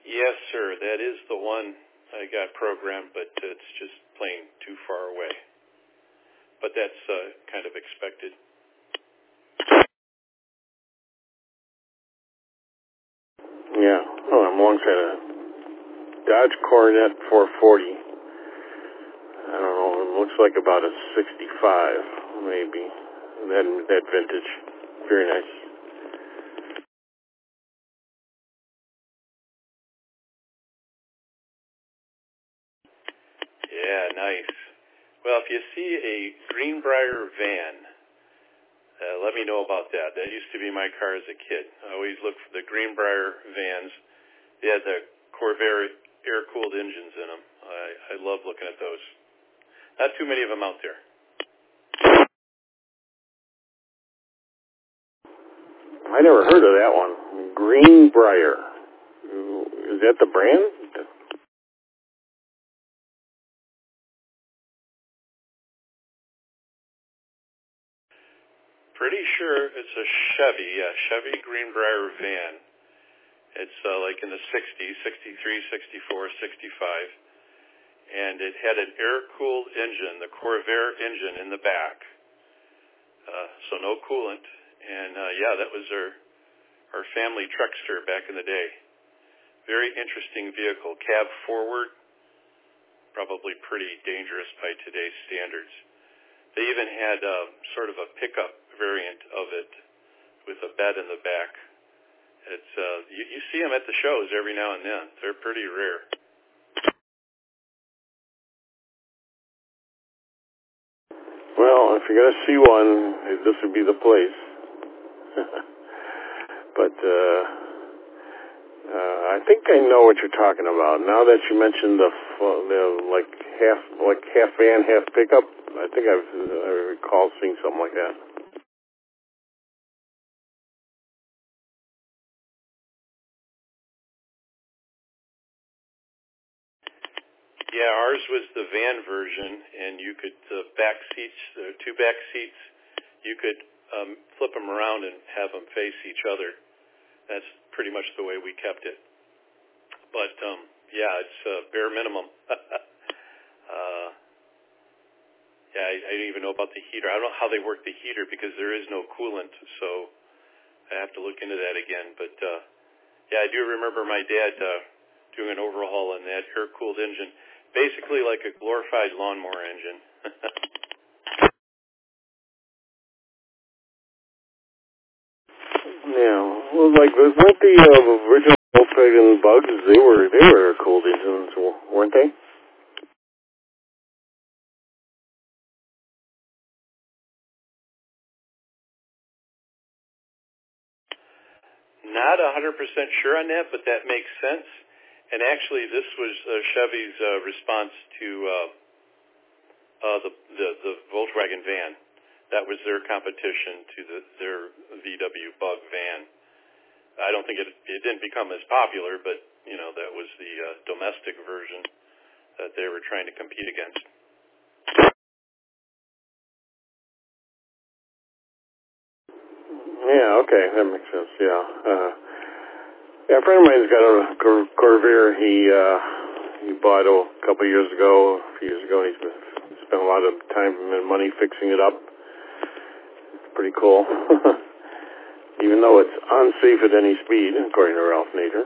Yes, sir. That is the one I got programmed, but it's just plain too far away. But that's kind of expected. Yeah. Oh, I'm alongside a Dodge Coronet 440. I don't know. It looks like about a 65, maybe. That vintage. Very nice. Yeah, nice. Well, if you see a Greenbrier van, let me know about that. That used to be my car as a kid. I always looked for the Greenbrier vans. They had the Corvair air-cooled engines in them. I love looking at those. Not too many of them out there. I never heard of that one. Greenbrier. Is that the brand? Pretty sure it's a Chevy. Yeah, Chevy Greenbrier van. It's like in the 60s, 63, 64, 65. And it had an air-cooled engine, the Corvair engine in the back. So no coolant. And yeah, that was our family truckster back in the day. Very interesting vehicle. Cab forward, probably pretty dangerous by today's standards. They even had sort of a pickup variant of it with a bed in the back. It's you see them at the shows every now and then. They're pretty rare. Well, if you're going to see one, this would be the place. But I think I know what you're talking about. Now that you mentioned the like half van, half pickup, I think I recall seeing something like that. Yeah, ours was the van version, and you could the back seats, the two back seats, you could flip them around and have them face each other. That's pretty much the way we kept it. But yeah, it's bare minimum. Yeah, I didn't even know about the heater. I don't know how they work the heater because there is no coolant, so I have to look into that again. But yeah, I do remember my dad doing an overhaul on that air-cooled engine, basically like a glorified lawnmower engine. Yeah, well, like weren't the original Volkswagen Bugs? They were air-cooled engines, weren't they? Not 100% sure on that, but that makes sense. And actually, this was Chevy's response to the Volkswagen van. That was their competition to their VW Bug van. I don't think it didn't become as popular, but you know that was the domestic version that they were trying to compete against. Yeah, okay, that makes sense. Yeah, yeah. A friend of mine's got a Corvair. He bought a couple of years ago, a few years ago. And he's spent a lot of time and money fixing it up. It's pretty cool, even though it's unsafe at any speed, according to Ralph Nader.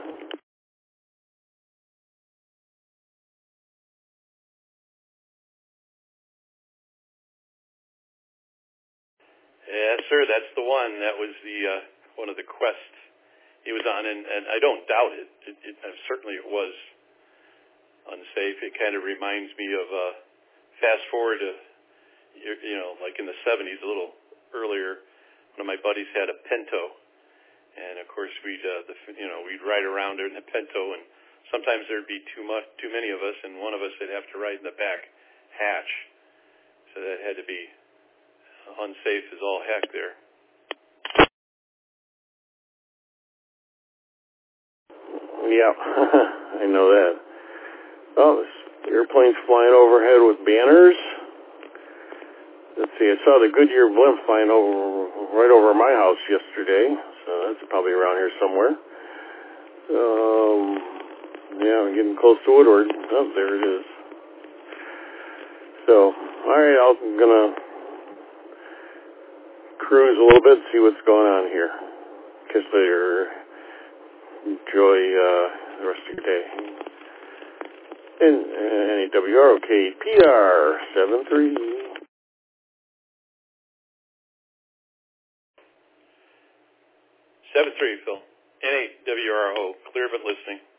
Yeah, sir, that's the one. That was the one of the quests he was on, and I don't doubt it. Certainly it was unsafe. It kind of reminds me of fast forward to like in the 70s, a little earlier. One of my buddies had a Pinto, and of course we'd ride around in the Pinto, and sometimes there'd be too many of us, and one of us would have to ride in the back hatch. So that had to be unsafe as all heck there. Yeah, I know that. Oh, this airplane's flying overhead with banners. Let's see, I saw the Goodyear blimp flying right over my house yesterday, so that's probably around here somewhere. I'm getting close to Woodward. Oh, there it is. So, all right, I'm going to cruise a little bit, see what's going on here. Catch you later. Enjoy the rest of your day. And NAWROK PR 73, Phil. NAWRO, clear but listening.